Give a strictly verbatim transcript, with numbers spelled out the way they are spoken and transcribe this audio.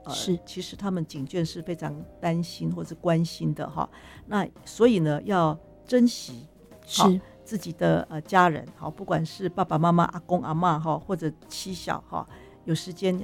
呃，是其实他们警眷是非常担心或者关心的哈。那所以呢，要珍惜是自己的呃家人，好，不管是爸爸妈妈、阿公阿嬷哈，或者妻小哈，有时间